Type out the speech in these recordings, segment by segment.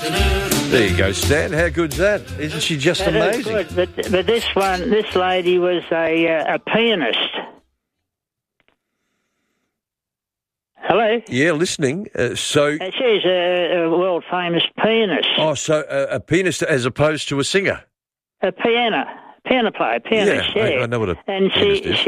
There you go, Stan. How good's that? Isn't she just amazing? That is good, but this lady was a pianist. Hello? Yeah, listening. So she's a world-famous pianist. Oh, so a pianist as opposed to a singer? A piano player, pianist, yeah. I know what a and pianist is.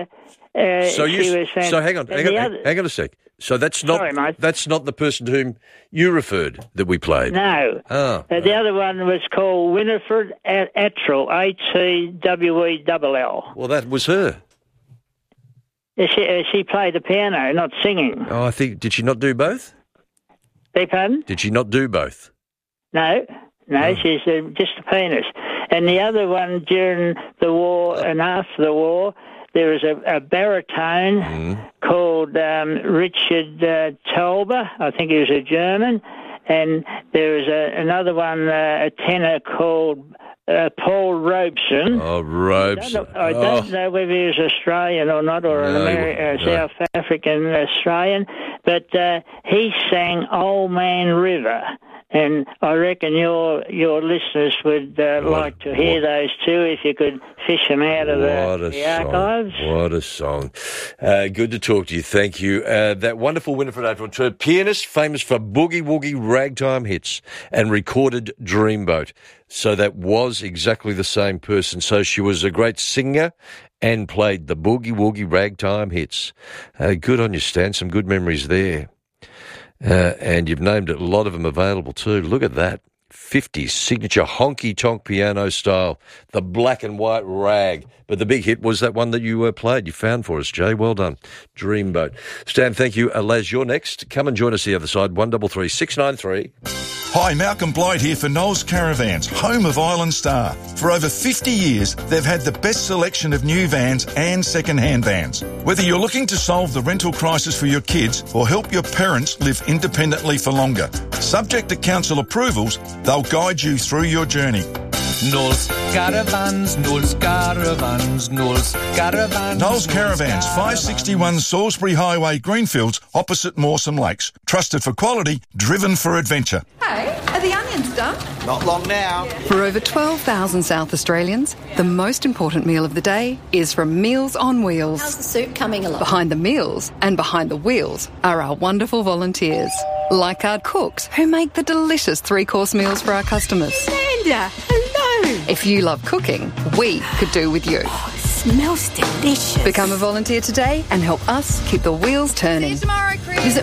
So hang on a sec. So that's not the person to whom you referred that we played? No. Oh. The other one was called Winifred Attrell, Atwell. Well, that was her. She played the piano, not singing. Oh, I think, did she not do both? Beg pardon? Did she not do both? No, she's just a pianist. And the other one, during the war and after the war, there was a baritone called Richard Tauber. I think he was a German. And there was another one, a tenor called Paul Robeson. Oh, Robeson. I don't know whether he was Australian or not, or South African Australian, but he sang Old Man River. And I reckon your listeners would like to hear those too, if you could fish them out of the archives. What a song. Good to talk to you. Thank you. That wonderful Winifred Attrell, pianist famous for boogie-woogie ragtime hits and recorded Dreamboat. So that was exactly the same person. So she was a great singer and played the boogie-woogie ragtime hits. Good on you, Stan. Some good memories there. And you've named a lot of them available too. Look at that. 50s signature honky-tonk piano style, the black and white rag. But the big hit was that one that you played, you found for us, Jay. Well done. Dreamboat. Stan, thank you. Les, you're next. Come and join us the other side, 133 693. Hi, Malcolm Blight here for Knowles Caravans, home of Island Star. For over 50 years, they've had the best selection of new vans and second-hand vans. Whether you're looking to solve the rental crisis for your kids or help your parents live independently for longer, subject to council approvals, they'll guide you through your journey. Knowles Caravans, Knowles Caravans, Knowles Caravans. Knowles Caravans, 561 Salisbury Highway, Greenfields, opposite Mawson Lakes. Trusted for quality, driven for adventure. Hey, are the onions done? Not long now. For over 12,000 South Australians, the most important meal of the day is from Meals on Wheels. How's the soup coming along? Behind the meals and behind the wheels are our wonderful volunteers, like our cooks who make the delicious three-course meals for our customers. Amanda, hello. If you love cooking, we could do with you. Oh, it smells delicious. Become a volunteer today and help us keep the wheels turning. See you tomorrow, Chris. Visit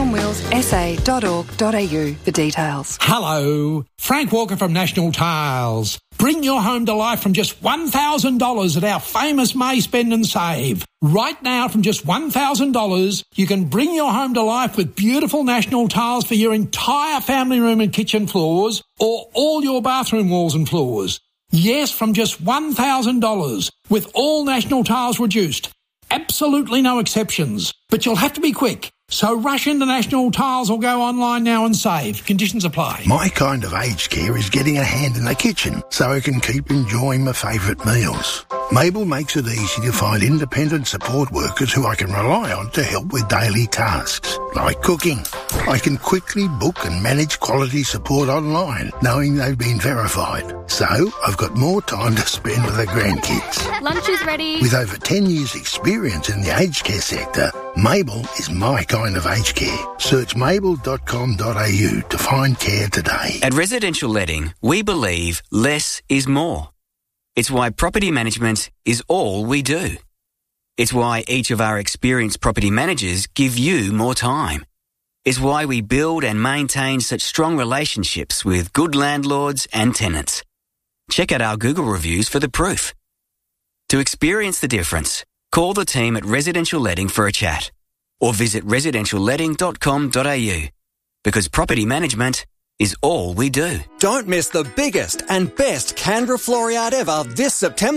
mealsonwheelssa.org.au for details. Hello, Frank Walker from National Tiles. Bring your home to life from just $1,000 at our famous May Spend and Save. Right now, from just $1,000, you can bring your home to life with beautiful National Tiles for your entire family room and kitchen floors, or all your bathroom walls and floors. Yes, from just $1,000, with all National Tiles reduced. Absolutely no exceptions. But you'll have to be quick. So rush into National Tiles or go online now and save. Conditions apply. My kind of aged care is getting a hand in the kitchen so I can keep enjoying my favourite meals. Mabel makes it easy to find independent support workers who I can rely on to help with daily tasks, like cooking. I can quickly book and manage quality support online, knowing they've been verified. So I've got more time to spend with the grandkids. Lunch is ready. With over 10 years' experience in the aged care sector, Mabel is my kind of aged care. Search mabel.com.au to find care today. At Residential Letting, we believe less is more. It's why property management is all we do. It's why each of our experienced property managers give you more time. It's why we build and maintain such strong relationships with good landlords and tenants. Check out our Google reviews for the proof. To experience the difference, call the team at Residential Letting for a chat or visit residentialletting.com.au, because property management is all we do. Don't miss the biggest and best Canberra Floriade ever this September.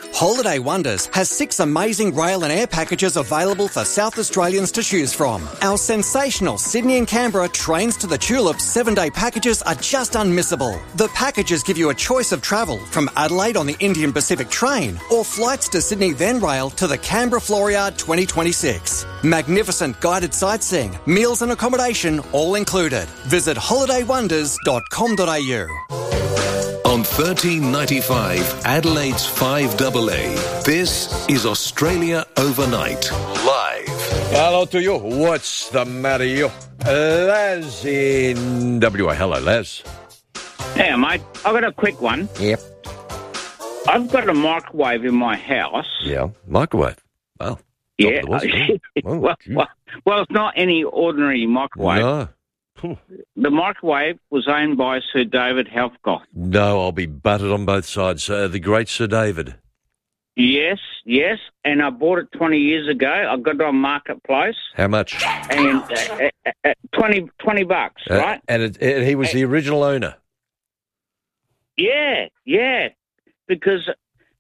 Holiday Wonders has 6 amazing rail and air packages available for South Australians to choose from. Our sensational Sydney and Canberra Trains to the Tulips 7-day packages are just unmissable. The packages give you a choice of travel from Adelaide on the Indian Pacific train or flights to Sydney then rail to the Canberra Floriade 2026. Magnificent guided sightseeing, meals and accommodation all included. Visit holidaywonders.com.au. On 1395 Adelaide's 5AA, this is Australia Overnight, live. Hello to you. What's the matter, you? Laz in WA. Hello, Laz. Yeah, mate. I've got a quick one. Yep. I've got a microwave in my house. Yeah, microwave. Wow. Yeah. Well, it's not any ordinary microwave. No. The microwave was owned by Sir David Helfgott. No, I'll be butted on both sides. The great Sir David. Yes, and I bought it 20 years ago. I got it on Marketplace. How much? And $20, right? And he was the original owner. Yeah, because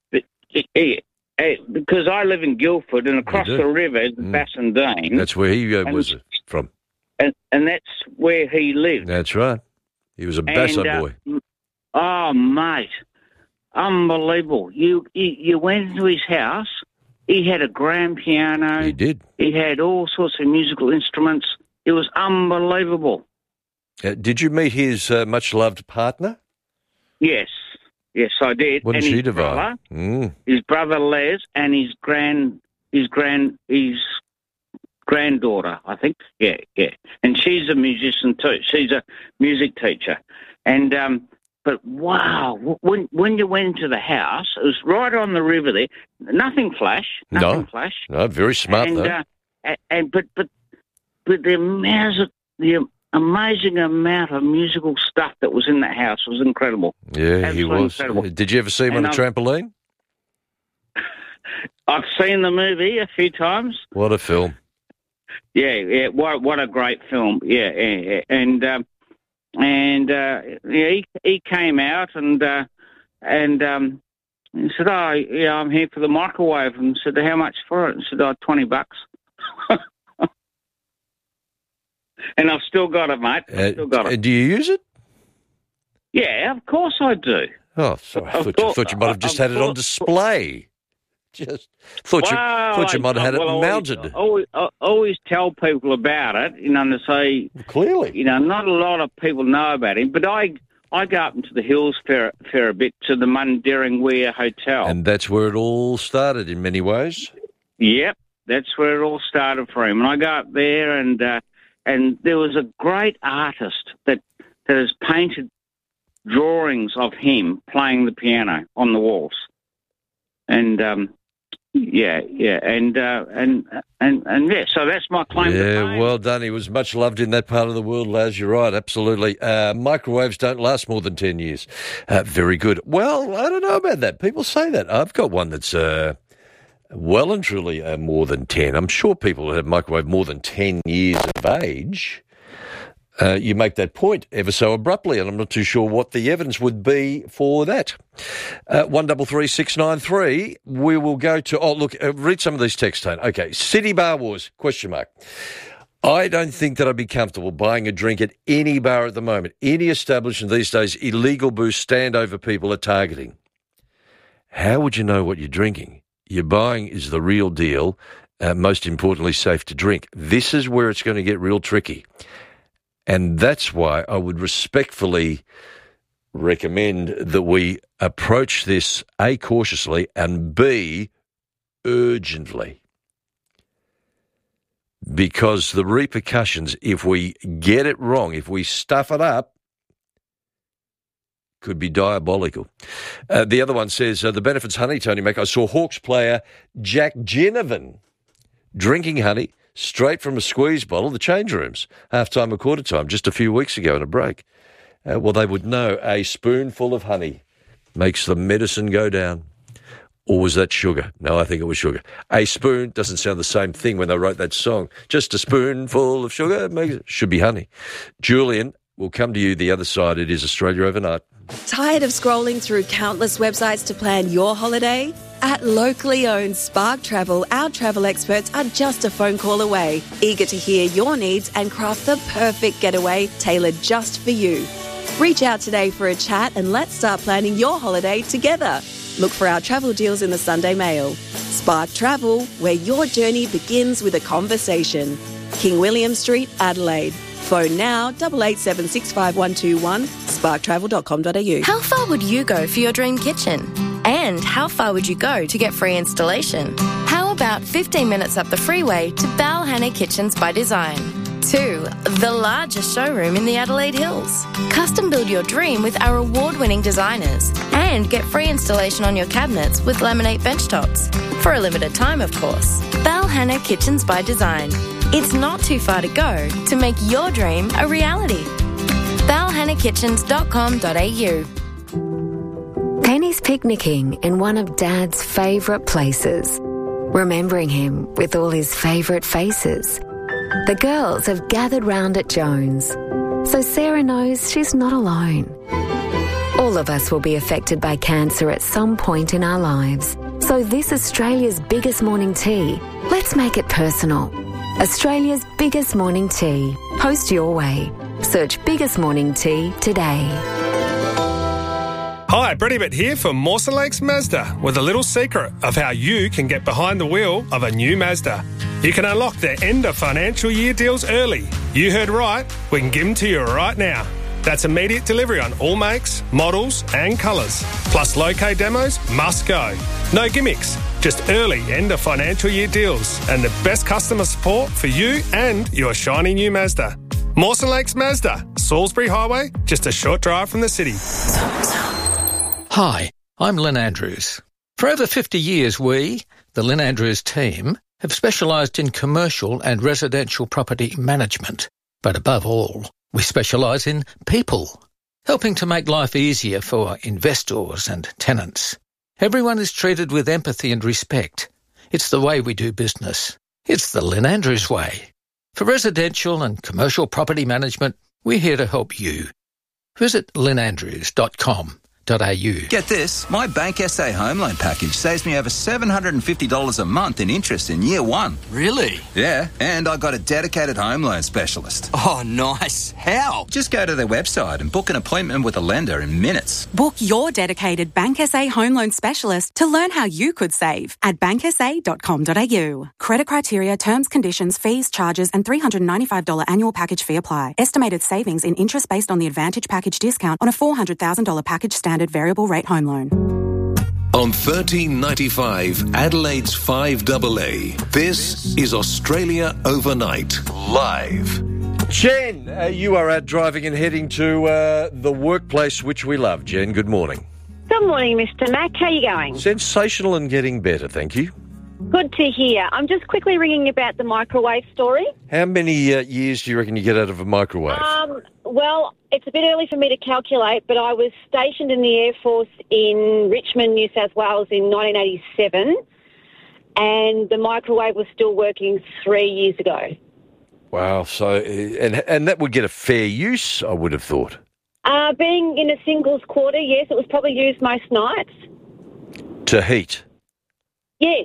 I live in Guildford and across the river is Bassendean. That's where he was from. And that's where he lived. That's right. He was a Basso boy. Oh, mate. Unbelievable. You went into his house. He had a grand piano. He did. He had all sorts of musical instruments. It was unbelievable. Did you meet his much-loved partner? Yes, I did. What did she divide? His brother Les and his granddaughter, I think. Yeah. And she's a musician too. She's a music teacher. And but wow, when you went into the house, it was right on the river there. Nothing flash. No, very smart though. But the amazing amount of musical stuff that was in that house was incredible. Yeah, Absolutely he was. Incredible. Did you ever see him on a trampoline? I've seen the movie a few times. What a film. Yeah, what a great film. Yeah, and he came out and he said, "Oh, yeah, I'm here for the microwave." And said, "How much for it?" And said, "Oh, $20." And I've still got it, mate. I've still got it. Do you use it? Yeah, of course I do. Oh, sorry. I thought you might have just had it on display. Just thought you might have had it mounted. I always tell people about it, and they say, clearly, not a lot of people know about him, but I go up into the hills fair a bit to the Mundaring Weir Hotel. And that's where it all started in many ways. Yep, that's where it all started for him. And I go up there, and there was a great artist that has painted drawings of him playing the piano on the walls. And so that's my claim to fame. Yeah, well done. He was much loved in that part of the world, Laz. You're right, absolutely. Microwaves don't last more than 10 years. Very good. Well, I don't know about that. People say that. I've got one that's well and truly more than 10. I'm sure people have microwave more than 10 years of age. You make that point ever so abruptly, and I'm not too sure what the evidence would be for that. 133693, we will go to... read some of these texts, Tone. Okay, City Bar Wars, ? I don't think that I'd be comfortable buying a drink at any bar at the moment. Any establishment these days, illegal booze standover people are targeting. How would you know what you're drinking? You're buying is the real deal, most importantly, safe to drink. This is where it's going to get real tricky. And that's why I would respectfully recommend that we approach this, A, cautiously, and B, urgently. Because the repercussions, if we get it wrong, if we stuff it up, could be diabolical. The other one says, the benefits honey, Tony Mac. I saw Hawks player Jack Ginnivan drinking honey straight from a squeeze bottle, the change rooms, half-time or quarter time, just a few weeks ago in a break. Well, they would know a spoonful of honey makes the medicine go down. Or was that sugar? No, I think it was sugar. A spoon doesn't sound the same thing when they wrote that song. Just a spoonful of sugar should be honey. Julian, we'll come to you the other side. It is Australia Overnight. Tired of scrolling through countless websites to plan your holiday? At locally owned Spark Travel, our travel experts are just a phone call away, eager to hear your needs and craft the perfect getaway tailored just for you. Reach out today for a chat and let's start planning your holiday together. Look for our travel deals in the Sunday Mail. Spark Travel, where your journey begins with a conversation. King William Street, Adelaide. Phone now 88765121 sparktravel.com.au. How far would you go for your dream kitchen? And how far would you go to get free installation? How about 15 minutes up the freeway to Balhanna Kitchens by Design? 2. The largest showroom in the Adelaide Hills. Custom build your dream with our award-winning designers and get free installation on your cabinets with laminate benchtops. For a limited time, of course. Balhanna Kitchens by Design. It's not too far to go to make your dream a reality. balhannakitchens.com.au. Penny's picnicking in one of Dad's favourite places, remembering him with all his favourite faces. The girls have gathered round at Jones, so Sarah knows she's not alone. All of us will be affected by cancer at some point in our lives, so this Australia's biggest morning tea, let's make it personal. Australia's biggest morning tea. Post your way. Search Biggest Morning Tea today. Hi, Brett Hibbert here for Mawson Lakes Mazda with a little secret of how you can get behind the wheel of a new Mazda. You can unlock their end of financial year deals early. You heard right, we can give them to you right now. That's immediate delivery on all makes, models and colours. Plus low-K demos must go. No gimmicks, just early end of financial year deals and the best customer support for you and your shiny new Mazda. Mawson Lakes Mazda, Salisbury Highway, just a short drive from the city. Hi, I'm Lynn Andrews. For over 50 years, we, the Lynn Andrews team, have specialised in commercial and residential property management. But above all, we specialise in people, helping to make life easier for investors and tenants. Everyone is treated with empathy and respect. It's the way we do business. It's the Lynn Andrews way. For residential and commercial property management, we're here to help you. Visit lynnandrews.com.au. Get this, my Bank SA home loan package saves me over $750 a month in interest in year one. Really? Yeah, and I got a dedicated home loan specialist. Oh, nice. How? Just go to their website and book an appointment with a lender in minutes. Book your dedicated Bank SA home loan specialist to learn how you could save at banksa.com.au. Credit criteria, terms, conditions, fees, charges and $395 annual package fee apply. Estimated savings in interest based on the Advantage package discount on a $400,000 package standard variable rate home loan. On 1395 Adelaide's 5AA, this is Australia Overnight, live. Jen, you are out driving and heading to the workplace which we love. Jen, good morning. Good morning, Mr. Mac. How are you going? Sensational and getting better, thank you. Good to hear. I'm just quickly ringing about the microwave story. How many years do you reckon you get out of a microwave? Well, it's a bit early for me to calculate, but I was stationed in the Air Force in Richmond, New South Wales in 1987, and the microwave was still working 3 years ago. Wow, so, and that would get a fair use, I would have thought. Being in a singles quarter, yes, it was probably used most nights. To heat? Yes.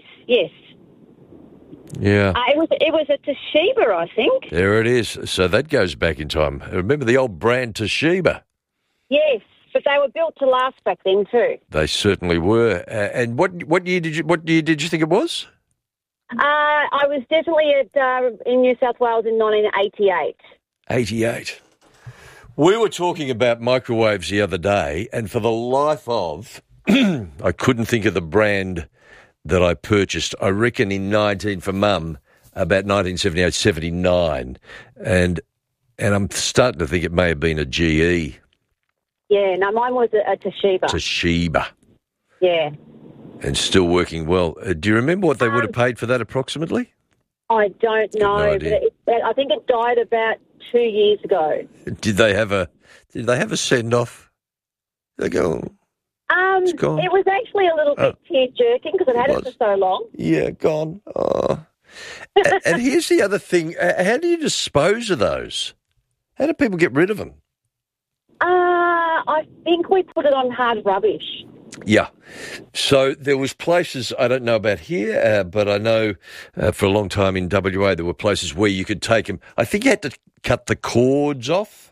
Yeah. It was a Toshiba, I think. There it is. So that goes back in time. Remember the old brand Toshiba? Yes, but they were built to last back then too. They certainly were. And what year did you think it was? I was definitely in New South Wales in 1988. 88. We were talking about microwaves the other day, and for the life of, I couldn't think of the brand that I purchased, I reckon for Mum, about 1978, 79. And I'm starting to think it may have been a GE. Yeah, no, mine was a Toshiba. Toshiba. Yeah. And still working well. Do you remember what they would have paid for that approximately? I don't know, but I think it died about 2 years ago. Did they have a send-off? They go... It was actually a little bit tear-jerking because I'd had it for so long. Yeah, gone. Oh. And here's the other thing. How do you dispose of those? How do people get rid of them? I think we put it on hard rubbish. Yeah. So there was places, I don't know about here, but I know for a long time in WA there were places where you could take them. I think you had to cut the cords off.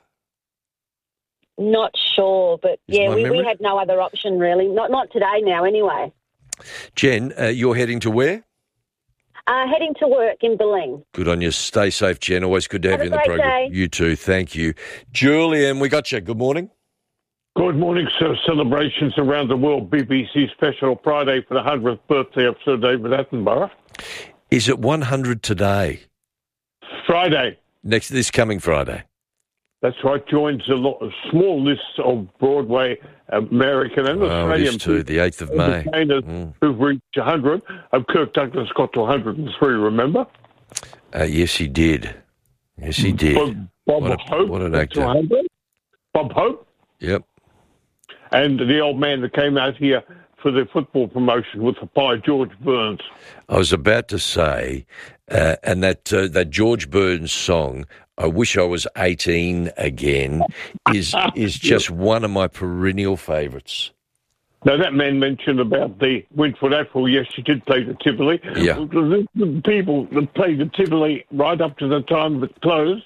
Not sure, but yeah, we memory? had no other option really. Not today now anyway. Jen, you're heading to where? Heading to work in Berlin. Good on you. Stay safe, Jen. Always good to have you in the great program. day. You too. Thank you. Julian, we got you. Good morning. Good morning, sir. Celebrations around the world. BBC special Friday for the 100th birthday of Sir David Attenborough. Is it 100 today? Friday. This coming Friday. That's right. Joins a small list of Broadway American and Australian it is too, the 8th of May. entertainers who've reached 100. Kirk Douglas got to 103, remember? Yes, he did. Yes, he did. Bob Hope. What an actor. 100. Bob Hope. Yep. And the old man that came out here for the football promotion with the pie, George Burns. I was about to say, and that George Burns song, I Wish I Was 18 Again, is just one of my perennial favourites. Now, that man mentioned about the Winford Afro. Yes, she did play the Tivoli. Yeah. The people that played the Tivoli right up to the time it closed,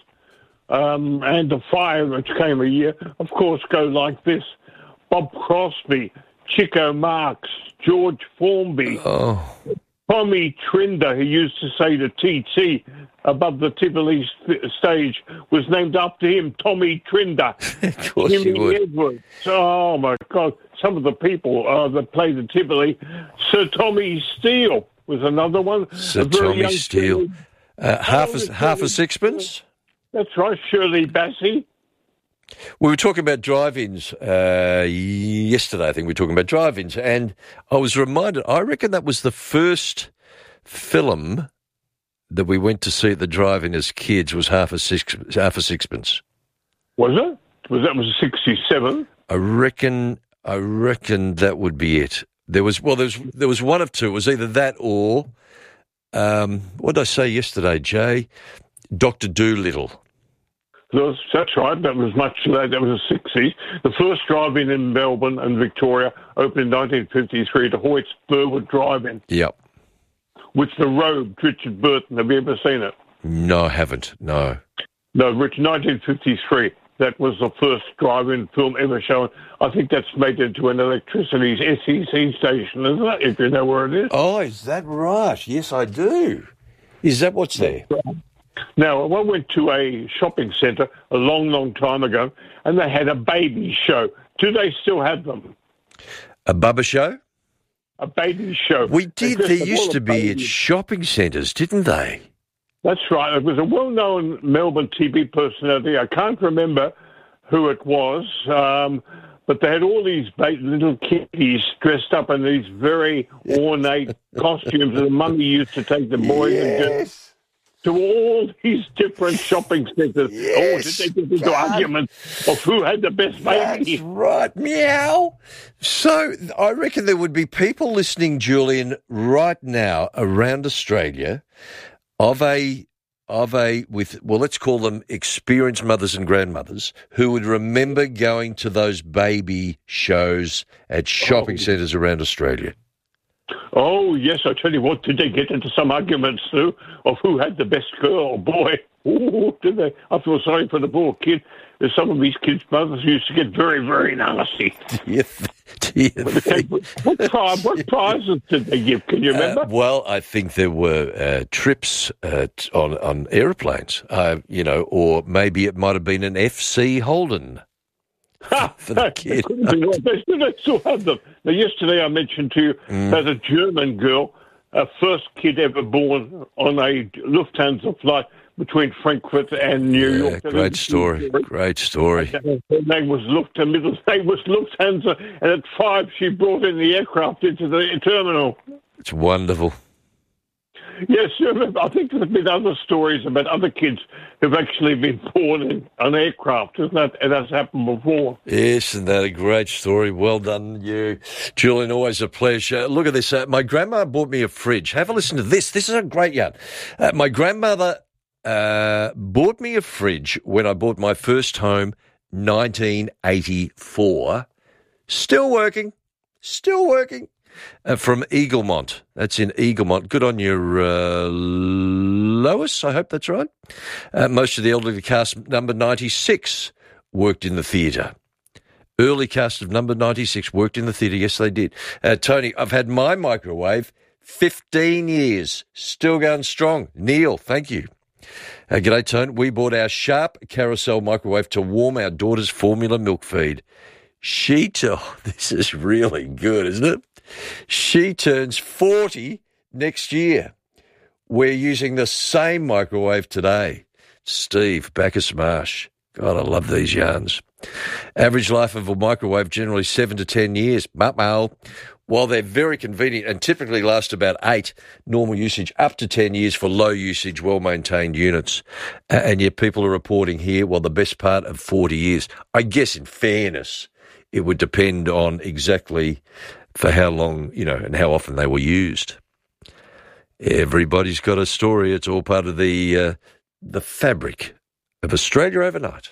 and the fire which came a year, of course, go like this. Bob Crosby, Chico Marx, George Formby, Tommy Trinder, who used to say to TT above the Tivoli stage, was named after him, Tommy Trinder. Of course he would. Edwards. Oh, my God. Some of the people that played the Tivoli. Sir Tommy Steele was another one. Sir Tommy Steele. Half a sixpence? That's right, Shirley Bassey. We were talking about drive-ins yesterday. I think we were talking about drive-ins, and I was reminded. I reckon that was the first film that we went to see at the drive-in as kids. Was half a sixpence. Was it? That was 67. I reckon that would be it. There was one of two. It was either that or what did I say yesterday, Jay? Dr. Dolittle. That's right. That was much later. That was the 60s. The first drive-in in Melbourne and Victoria opened in 1953, the Hoyts Burwood Drive-In. Yep. With the Robed, Richard Burton. Have you ever seen it? No, I haven't. No. No, 1953. That was the first drive-in film ever shown. I think that's made into an electricity's SEC station, isn't it? If you know where it is. Oh, is that right? Yes, I do. Is that what's there? Now, I went to a shopping centre a long, long time ago, and they had a baby show. Do they still have them? A Bubba show? A baby show. We did. There used to be at shopping centres, didn't they? That's right. It was a well-known Melbourne TV personality. I can't remember who it was, but they had all these little kiddies dressed up in these very ornate costumes that the mummy used to take the boys and to all these different shopping centres. Yes. Did they get into arguments of who had the best baby? That's right. Meow. So I reckon there would be people listening, Julian, right now around Australia let's call them experienced mothers and grandmothers who would remember going to those baby shows at shopping centres around Australia. Oh, yes, I tell you what, did they get into some arguments, too, of who had the best girl? Boy, ooh, did they? I feel sorry for the poor kid. Some of these kids' mothers used to get very, very nasty. Do you think? What prizes did they give? Can you remember? Well, I think there were trips on aeroplanes, or maybe it might have been an FC Holden. For the kid. They still have them. Now, yesterday I mentioned to you that a German girl, first kid ever born on a Lufthansa flight between Frankfurt and New York. Great story. Great story. Her name was Lufthansa, and at 5 she brought in the aircraft into the terminal. It's wonderful. Yes, I think there's been other stories about other kids who've actually been born in an aircraft, isn't that? It has happened before. Yes, and that a great story. Well done, you, Julian. Always a pleasure. Look at this. My grandma bought me a fridge. Have a listen to this. This is a great yarn. My grandmother bought me a fridge when I bought my first home, 1984. Still working. Still working. From Eaglemont. That's in Eaglemont. Good on you, Lois. I hope that's right. Most of the elderly cast number 96 worked in the theatre. Early cast of number 96 worked in the theatre. Yes, they did. Tony, I've had my microwave 15 years. Still going strong. Neil, thank you. G'day, Tony. We bought our Sharp Carousel microwave to warm our daughter's formula milk feed. This is really good, isn't it? She turns 40 next year. We're using the same microwave today. Steve, Bacchus Marsh. God, I love these yarns. Average life of a microwave, generally 7 to 10 years. While they're very convenient and typically last about 8, normal usage up to 10 years for low usage, well-maintained units. And yet people are reporting here, the best part of 40 years. I guess in fairness, it would depend on exactly for how long, and how often they were used. Everybody's got a story. It's all part of the fabric of Australia overnight.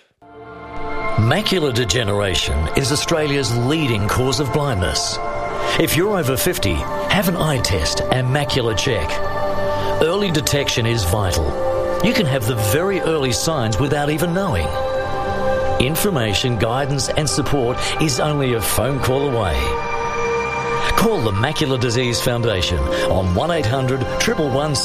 Macular degeneration is Australia's leading cause of blindness. If you're over 50, have an eye test and macular check. Early detection is vital. You can have the very early signs without even knowing. Information, guidance and support is only a phone call away. Call the Macular Disease Foundation on 1800 111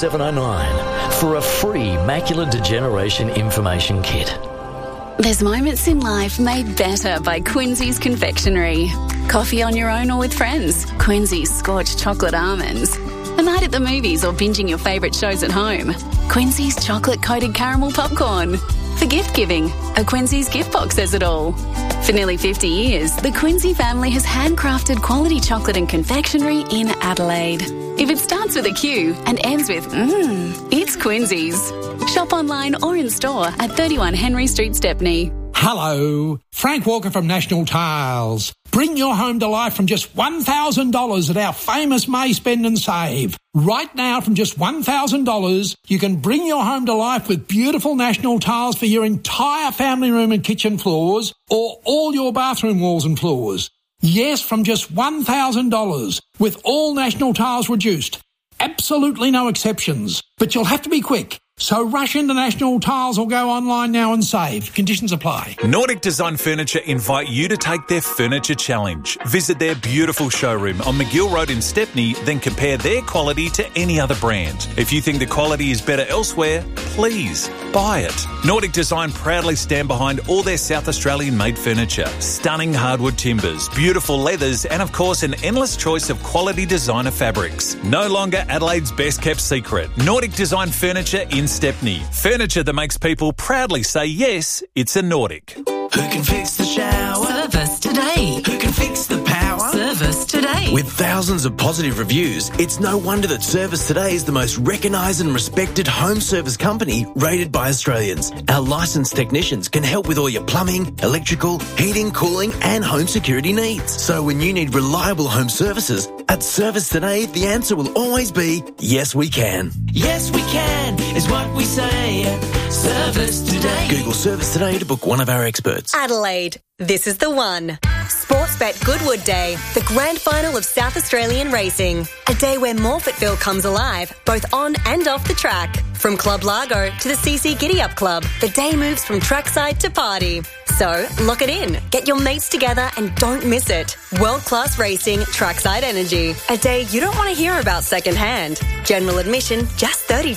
709 for a free macular degeneration information kit. There's moments in life made better by Quincy's Confectionery. Coffee on your own or with friends. Quincy's Scorched Chocolate Almonds. A night at the movies or binging your favourite shows at home. Quincy's Chocolate-Coated Caramel Popcorn. For gift giving, a Quincy's gift box says it all. For nearly 50 years, the Quincy family has handcrafted quality chocolate and confectionery in Adelaide. If it starts with a Q and ends with it's Quincy's. Shop online or in store at 31 Henry Street, Stepney. Hello, Frank Walker from National Tiles. Bring your home to life from just $1,000 at our famous May Spend and Save. Right now, from just $1,000, you can bring your home to life with beautiful National Tiles for your entire family room and kitchen floors or all your bathroom walls and floors. Yes, from just $1,000 with all National Tiles reduced. Absolutely no exceptions. But you'll have to be quick. So rush into National Tiles or go online now and save. Conditions apply. Nordic Design Furniture invite you to take their Furniture Challenge. Visit their beautiful showroom on McGill Road in Stepney, then compare their quality to any other brand. If you think the quality is better elsewhere, please buy it. Nordic Design proudly stand behind all their South Australian made furniture. Stunning hardwood timbers, beautiful leathers, and of course an endless choice of quality designer fabrics. No longer Adelaide's best kept secret. Nordic Design Furniture in Stepney. Furniture that makes people proudly say yes, it's a Nordic. Who can fix the shower? Service today. Who can fix the power? Service today. With thousands of positive reviews, it's no wonder that Service Today is the most recognised and respected home service company rated by Australians. Our licensed technicians can help with all your plumbing, electrical, heating, cooling and home security needs. So when you need reliable home services, at Service Today, the answer will always be, yes we can. Yes we can is what we say at Service Today. Google Service Today to book one of our experts. Adelaide, this is the one. Sportsbet Goodwood Day, the grand final of South Australian racing. A day where Morfettville comes alive, both on and off the track. From Club Largo to the CC Giddy Up Club, the day moves from trackside to party. So, lock it in, get your mates together and don't miss it. World-class racing, trackside energy. A day you don't want to hear about secondhand. General admission, just $30.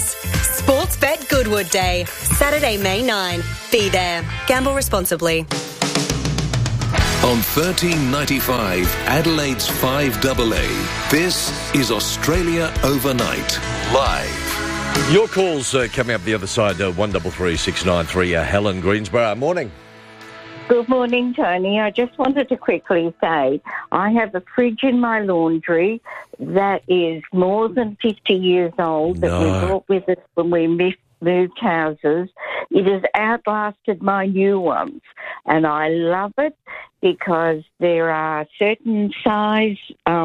Sportsbet Goodwood Day, Saturday, May 9. Be there. Gamble responsibly. On 1395, Adelaide's 5AA, this is Australia Overnight, live. Your calls coming up the other side, 133 693. Helen Greensborough, morning. Good morning, Tony. I just wanted to quickly say I have a fridge in my laundry that is more than 50 years old that we brought with us when we moved houses. It has outlasted my new ones, and I love it because there are certain size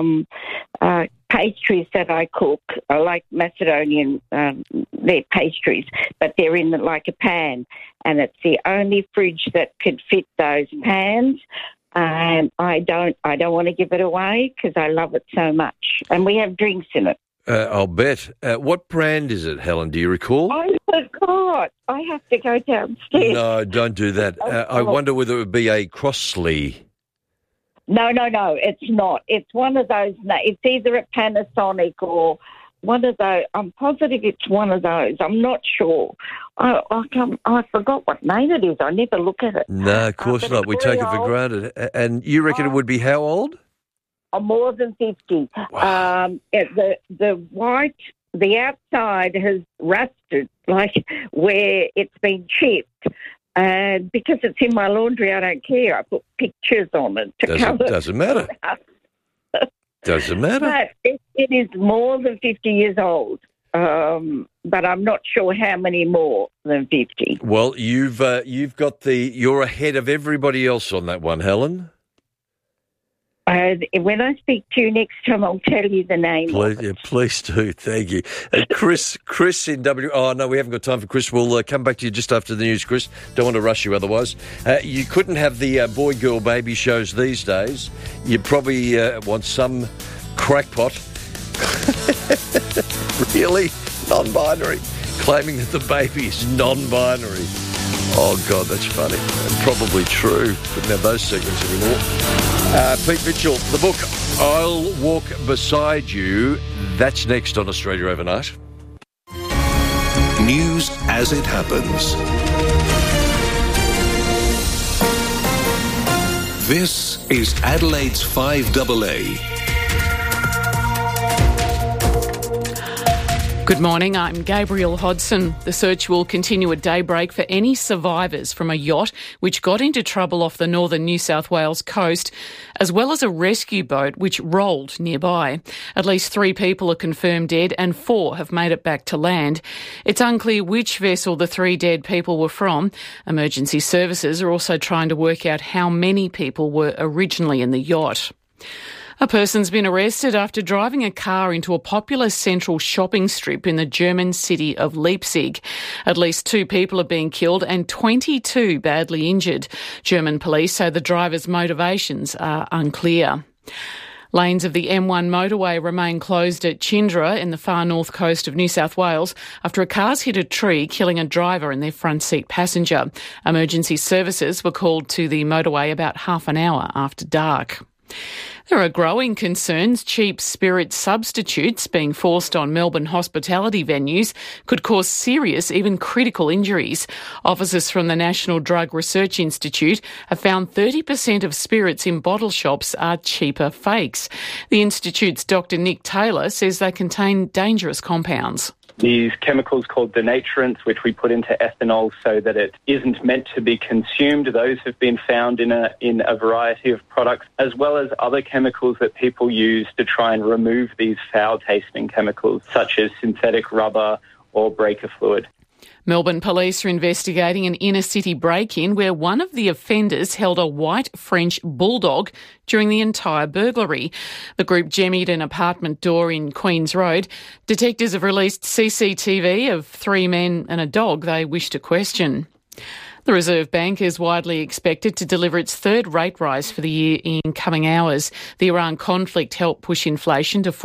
pastries that I cook. I like Macedonian, they're pastries, but they're in like a pan, and it's the only fridge that could fit those pans. And I don't want to give it away because I love it so much. And we have drinks in it. I'll bet. What brand is it, Helen? Do you recall? I forgot. I have to go downstairs. No, don't do that. I wonder whether it would be a Crossley. No, it's not. It's one of those. It's either a Panasonic or one of those. I'm positive it's one of those. I'm not sure. I forgot what name it is. I never look at it. No, of course not. We take it for granted. And you reckon it would be how old? More than 50. Wow. The white, the outside has rusted, like where it's been chipped. And because it's in my laundry, I don't care. I put pictures on it to cover it. Doesn't matter. Doesn't matter. But it is more than 50 years old. But I'm not sure how many more than 50. Well, you're ahead of everybody else on that one, Helen. When I speak to you next time, I'll tell you the name. Please do. Thank you. Chris in W. Oh, no, we haven't got time for Chris. We'll come back to you just after the news, Chris. Don't want to rush you otherwise. You couldn't have the boy, girl, baby shows these days. You probably want some crackpot. Really? Non-binary. Claiming that the baby is non-binary. Oh, God, that's funny. Probably true. Couldn't have those segments anymore. Pete Mitchell, the book, I'll Walk Beside You. That's next on Australia Overnight. News as it happens. This is Adelaide's 5AA. Good morning, I'm Gabrielle Hodson. The search will continue at daybreak for any survivors from a yacht which got into trouble off the northern New South Wales coast, as well as a rescue boat which rolled nearby. At least 3 people are confirmed dead and 4 have made it back to land. It's unclear which vessel the 3 dead people were from. Emergency services are also trying to work out how many people were originally in the yacht. A person's been arrested after driving a car into a popular central shopping strip in the German city of Leipzig. At least 2 people have been killed and 22 badly injured. German police say the driver's motivations are unclear. Lanes of the M1 motorway remain closed at Chindra in the far north coast of New South Wales after a car's hit a tree, killing a driver and their front seat passenger. Emergency services were called to the motorway about half an hour after dark. There are growing concerns cheap spirit substitutes being forced on Melbourne hospitality venues could cause serious, even critical injuries. Officers from the National Drug Research Institute have found 30% of spirits in bottle shops are cheaper fakes. The Institute's Dr. Nick Taylor says they contain dangerous compounds. These chemicals called denaturants, which we put into ethanol so that it isn't meant to be consumed, those have been found in a variety of products, as well as other chemicals that people use to try and remove these foul-tasting chemicals, such as synthetic rubber or breaker fluid. Melbourne police are investigating an inner-city break-in where one of the offenders held a white French bulldog during the entire burglary. The group jemmied an apartment door in Queens Road. Detectives have released CCTV of 3 men and a dog they wish to question. The Reserve Bank is widely expected to deliver its 3rd rate rise for the year in coming hours. The Iran conflict helped push inflation to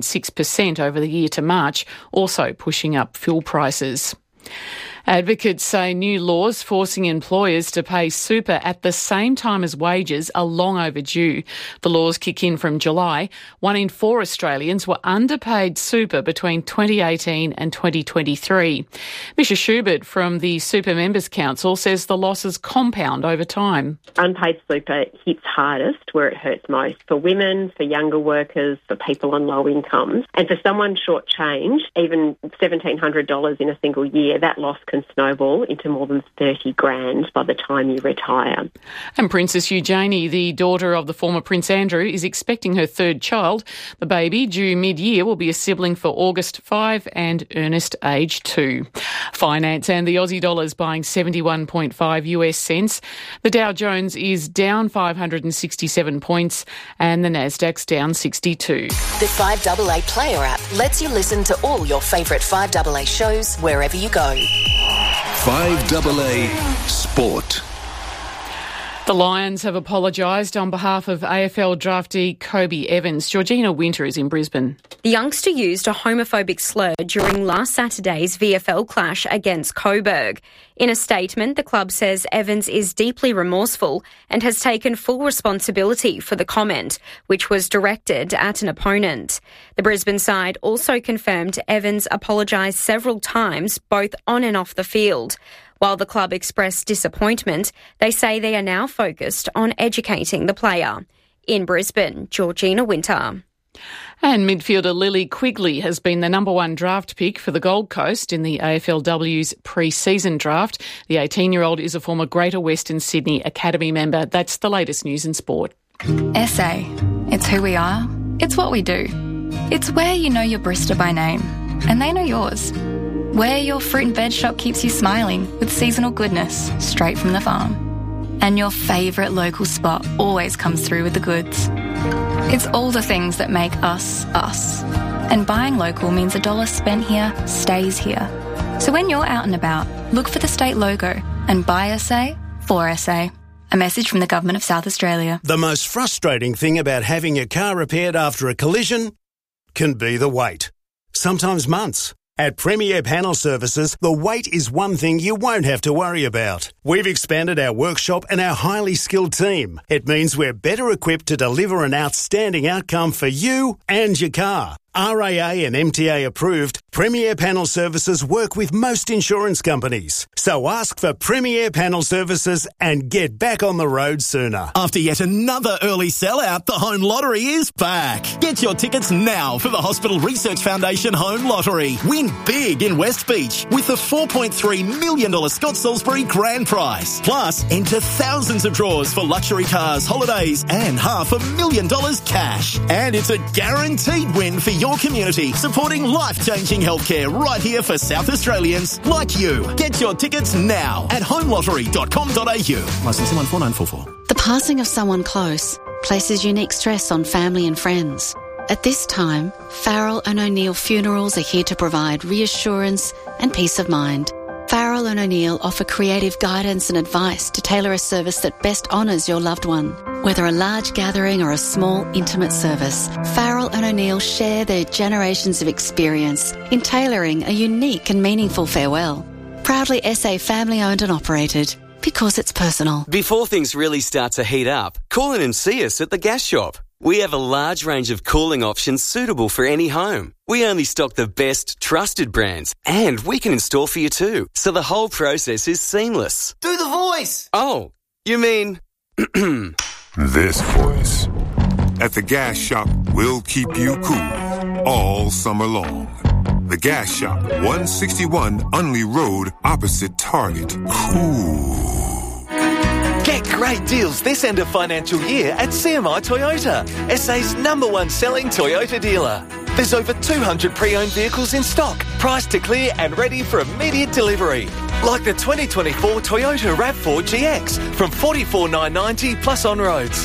4.6% over the year to March, also pushing up fuel prices. Advocates say new laws forcing employers to pay super at the same time as wages are long overdue. The laws kick in from July. 1 in 4 Australians were underpaid super between 2018 and 2023. Misha Schubert from the Super Members Council says the losses compound over time. Unpaid super hits hardest where it hurts most, for women, for younger workers, for people on low incomes. And for someone shortchanged, even $1,700 in a single year, that loss can snowball into more than 30 grand by the time you retire. And Princess Eugenie, the daughter of the former Prince Andrew, is expecting her 3rd child. The baby, due mid-year, will be a sibling for August 5 and Ernest age 2. Finance and the Aussie dollar is buying 71.5 US cents. The Dow Jones is down 567 points and the Nasdaq's down 62. The 5AA Player app lets you listen to all your favourite 5AA shows wherever you go. 5AA Sport. The Lions have apologised on behalf of AFL draftee Kobe Evans. Georgina Winter is in Brisbane. The youngster used a homophobic slur during last Saturday's VFL clash against Coburg. In a statement, the club says Evans is deeply remorseful and has taken full responsibility for the comment, which was directed at an opponent. The Brisbane side also confirmed Evans apologised several times, both on and off the field. While the club expressed disappointment, they say they are now focused on educating the player. In Brisbane, Georgina Winter. And midfielder Lily Quigley has been the number one draft pick for the Gold Coast in the AFLW's pre-season draft. The 18-year-old is a former Greater Western Sydney Academy member. That's the latest news in sport. SA. It's who we are. It's what we do. It's where you know your barista by name, and they know yours. Where your fruit and veg shop keeps you smiling with seasonal goodness straight from the farm. And your favourite local spot always comes through with the goods. It's all the things that make us, us. And buying local means $1 spent here stays here. So when you're out and about, look for the state logo and buy SA for SA. A message from the Government of South Australia. The most frustrating thing about having your car repaired after a collision can be the wait. Sometimes months. At Premier Panel Services, the wait is one thing you won't have to worry about. We've expanded our workshop and our highly skilled team. It means we're better equipped to deliver an outstanding outcome for you and your car. RAA and MTA approved, Premier Panel Services work with most insurance companies. So ask for Premier Panel Services and get back on the road sooner. After yet another early sellout, the Home Lottery is back. Get your tickets now for the Hospital Research Foundation Home Lottery. Win big in West Beach with the $4.3 million Scott Salisbury Grand Prize. Plus, enter thousands of draws for luxury cars, holidays and $500,000 cash. And it's a guaranteed win for your community, supporting life-changing healthcare right here for South Australians like you. Get your tickets now at homelottery.com.au. Licence 14944. The passing of someone close places unique stress on family and friends. At this time, Farrell and O'Neill Funerals are here to provide reassurance and peace of mind. Farrell and O'Neill offer creative guidance and advice to tailor a service that best honours your loved one. Whether a large gathering or a small, intimate service, Farrell and O'Neill share their generations of experience in tailoring a unique and meaningful farewell. Proudly SA family-owned and operated, because it's personal. Before things really start to heat up, call in and see us at the Gas Shop. We have a large range of cooling options suitable for any home. We only stock the best, trusted brands, and we can install for you too, so the whole process is seamless. Do the voice! Oh, you mean... This voice. At the Gas Shop, we'll keep you cool all summer long. The Gas Shop, 161 Unley Road, opposite Target. Cool. Get great deals this end of financial year at CMI Toyota, SA's #1 selling Toyota dealer. There's over 200 pre-owned vehicles in stock, priced to clear and ready for immediate delivery. Like the 2024 Toyota RAV4 GX from $44,990 plus on roads.